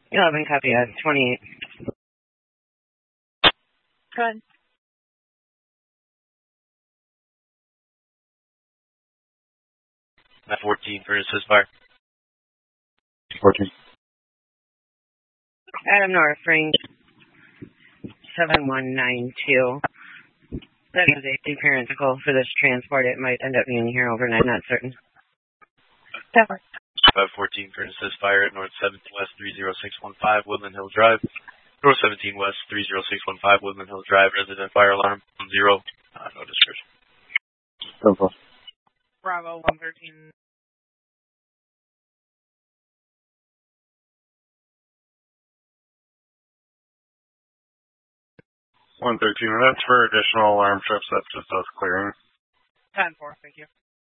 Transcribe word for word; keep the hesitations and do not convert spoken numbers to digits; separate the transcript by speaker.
Speaker 1: eleven, copy that. twenty-eight.
Speaker 2: Good.
Speaker 3: nine fourteen for assist fire.
Speaker 4: fourteen.
Speaker 1: Adam North, range seven one nine two. That is a parenticle for this transport. It might end up being here overnight, not certain.
Speaker 2: Seven.
Speaker 3: five fourteen for assist fire at North seventeen West three zero six one five, Woodland Hill Drive. North seventeen West three zero six one five, Woodland Hill Drive, resident fire alarm, zero, uh, no description.
Speaker 4: ten four.
Speaker 2: Bravo, one thirteen.
Speaker 5: one thirteen, and that's for additional alarm trips. That's just us clearing.
Speaker 2: ten four, thank you.